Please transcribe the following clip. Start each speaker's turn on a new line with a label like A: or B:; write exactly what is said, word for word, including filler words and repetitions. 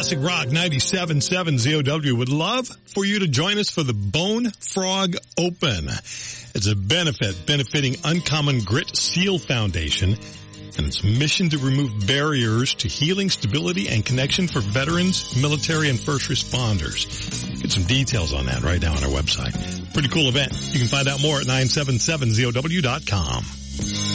A: Classic Rock ninety-seven point seven Z O W would love for you to join us for the Bone Frog Open. It's a benefit benefiting Uncommon Grit Seal Foundation and its mission to remove barriers to healing, stability, and connection for veterans, military, and first responders. Get some details on that right now on our website. Pretty cool event. You can find out more at nine seven seven Z O W dot com.